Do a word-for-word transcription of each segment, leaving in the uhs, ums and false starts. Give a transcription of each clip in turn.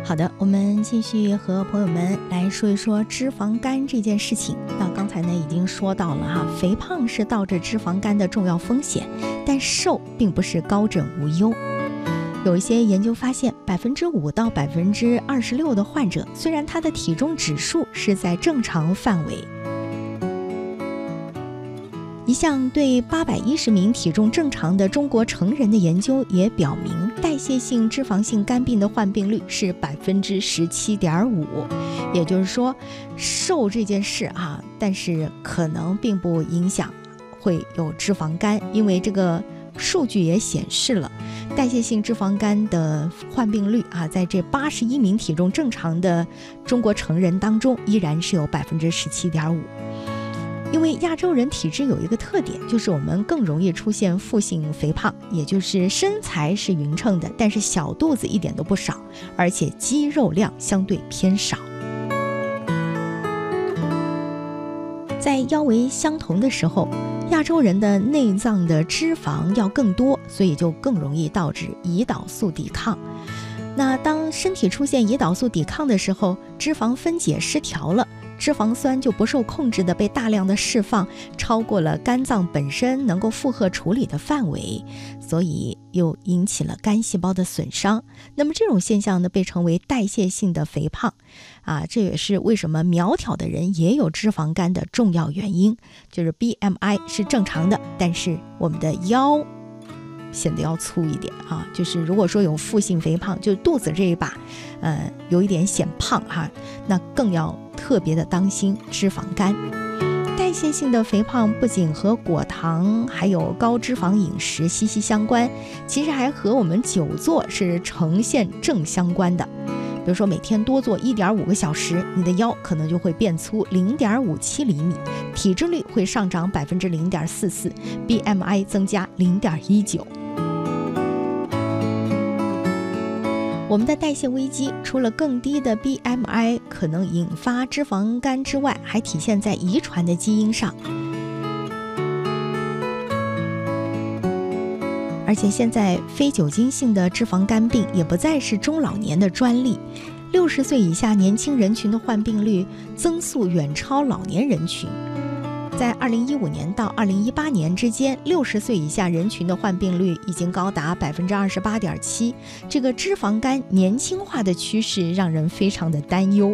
好的，我们继续和朋友们来说一说脂肪肝这件事情。那刚才呢已经说到了哈，肥胖是导致脂肪肝的重要风险，但瘦并不是高枕无忧。有一些研究发现，百分之五到百分之二十六的患者，虽然他的体重指数是在正常范围。一项对八百一十名体重正常的中国成人的研究也表明，代谢性脂肪性肝病的患病率是百分之十七点五。也就是说，瘦这件事啊，但是可能并不影响会有脂肪肝，因为这个数据也显示了，代谢性脂肪肝的患病率啊，在这八十一名体重正常的中国成人当中，依然是有百分之十七点五。因为亚洲人体质有一个特点，就是我们更容易出现腹性肥胖，也就是身材是匀称的，但是小肚子一点都不少，而且肌肉量相对偏少。在腰围相同的时候，亚洲人的内脏的脂肪要更多，所以就更容易导致胰岛素抵抗。那当身体出现胰岛素抵抗的时候，脂肪分解失调了，脂肪酸就不受控制的被大量的释放，超过了肝脏本身能够负荷处理的范围，所以又引起了肝细胞的损伤。那么这种现象呢，被称为代谢性的肥胖啊，这也是为什么苗条的人也有脂肪肝的重要原因，就是 B M I 是正常的，但是我们的腰显得要粗一点啊，就是如果说有腹性肥胖，就肚子这一把呃，有一点显胖哈，那更要特别的当心脂肪肝。代谢性的肥胖不仅和果糖还有高脂肪饮食息息相关，其实还和我们久坐是呈现正相关的。比如说每天多坐 一点五个小时，你的腰可能就会变粗 零点五七厘米，体脂率会上涨 百分之零点四四， B M I 增加 零点一九。我们的代谢危机除了更低的 B M I 可能引发脂肪肝之外，还体现在遗传的基因上。而且现在非酒精性的脂肪肝病也不再是中老年的专利，六十岁以下年轻人群的患病率增速远超老年人群。在二零一五年到二零一八年之间，六十岁以下人群的患病率已经高达 百分之二十八点七， 这个脂肪肝年轻化的趋势让人非常的担忧。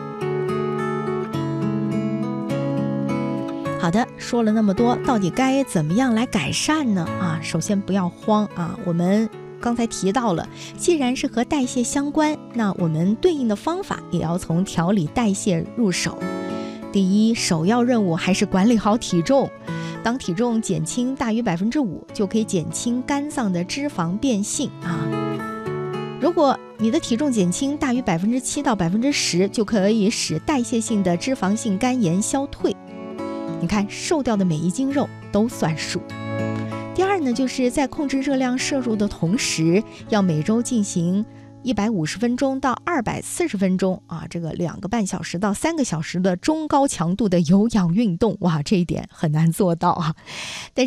好的，说了那么多，到底该怎么样来改善呢？啊，首先不要慌啊，我们刚才提到了，既然是和代谢相关，那我们对应的方法也要从调理代谢入手。第一，首要任务还是管理好体重。当体重减轻大于 百分之五， 就可以减轻肝脏的脂肪变性啊。如果你的体重减轻大于 百分之七 到 百分之十， 就可以使代谢性的脂肪性肝炎消退。你看，瘦掉的每一斤肉都算数。第二呢，就是在控制热量摄入的同时，要每周进行一百五十分钟到二百四十分钟啊，这个两个半小时到三个小时的中高强度的有氧运动，哇，这一点很难做到啊。但